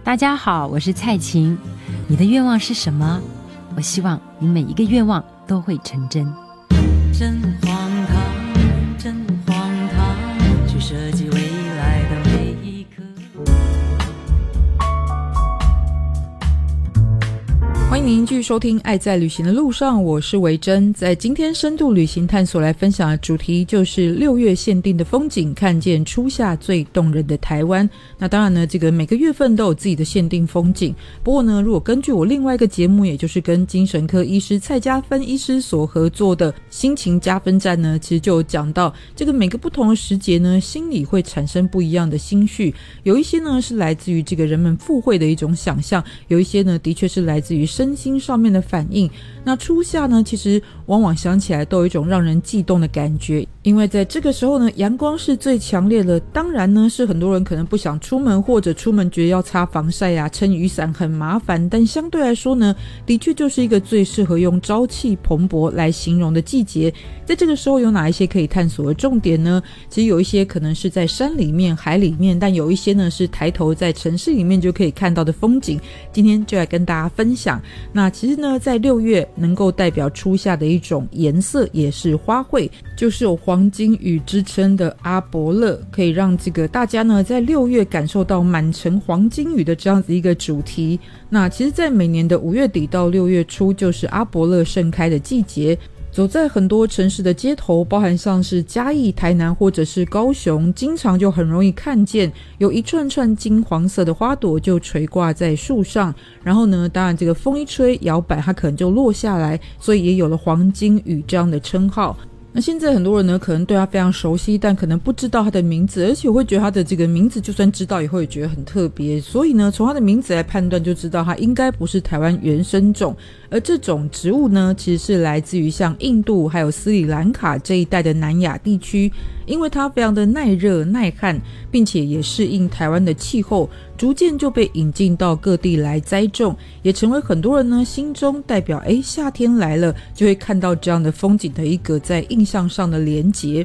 大家好，我是蔡琴。你的愿望是什么？我希望你每一个愿望都会成真。 真荒唐，真荒唐，去设计未来的每一刻。 欢迎您继续收听《爱在旅行的路上》，我是维珍。在今天深度旅行探索来分享的主题就是6月限定的风景，看见初夏最动人的台湾。那当然呢，这个每个月份都有自己的限定风景。不过呢，如果根据我另外一个节目，也就是跟精神科医师蔡家芬医师所合作的心情加分站呢，其实就有讲到这个每个不同的时节呢，心里会产生不一样的心绪。有一些呢是来自于这个人们附会的一种想象，有一些呢的确是来自于身心上面的反应。那初夏呢，其实往往想起来都有一种让人悸动的感觉，因为在这个时候呢，阳光是最强烈的。当然呢，是很多人可能不想出门，或者出门觉得要擦防晒啊、撑雨伞很麻烦，但相对来说呢，的确就是一个最适合用朝气蓬勃来形容的季节。在这个时候有哪一些可以探索的重点呢？其实有一些可能是在山里面、海里面，但有一些呢是抬头在城市里面就可以看到的风景。今天就来跟大家分享。那其实呢，在6月能够代表初夏的一种颜色，也是花卉，就是有黄金雨之称的阿勃勒，可以让这个大家呢在6月感受到满城黄金雨的这样子一个主题。那其实在每年的5月底到6月初就是阿勃勒盛开的季节。走在很多城市的街头，包含像是嘉义、台南或者是高雄，经常就很容易看见有一串串金黄色的花朵就垂挂在树上，然后呢，当然这个风一吹摇摆，它可能就落下来，所以也有了黄金雨这样的称号。那现在很多人呢可能对他非常熟悉，但可能不知道他的名字，而且会觉得他的这个名字就算知道也会觉得很特别，所以呢从他的名字来判断就知道他应该不是台湾原生种。而这种植物呢其实是来自于像印度还有斯里兰卡这一带的南亚地区，因为它非常的耐热耐旱，并且也适应台湾的气候，逐渐就被引进到各地来栽种，也成为很多人呢心中代表夏天来了就会看到这样的风景的一个在印象上的连结。